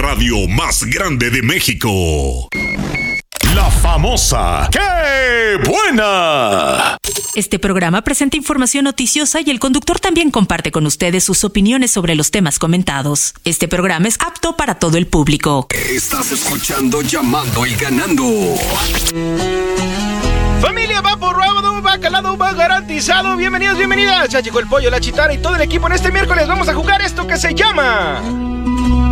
radio más grande de México. La famosa ¡Qué buena! Este programa presenta información noticiosa y el conductor también comparte con ustedes sus opiniones sobre los temas comentados. Este programa es apto para todo el público. Estás escuchando Llamando y Ganando. Familia, va por Rábado, va calado, va garantizado. Bienvenidos, bienvenidas. Ya llegó el pollo, la chitara y todo el equipo en este miércoles. Vamos a jugar esto que se llama